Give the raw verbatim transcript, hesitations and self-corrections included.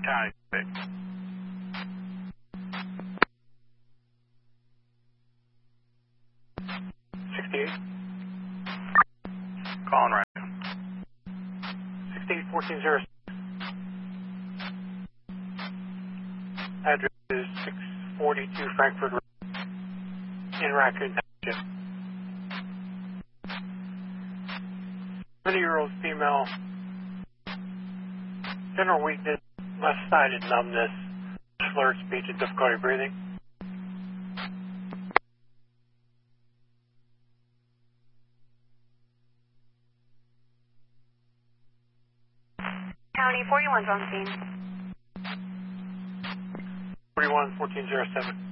County six. sixty-eight. Calling right now. sixty-eight fourteen zero. Address is six forty-two Frankfurt Road in Raccoon Township. seventy-year-old female. General weakness, left-sided numbness, slurred speech and difficulty breathing. County forty-one's on scene. forty-one fourteen zero seven.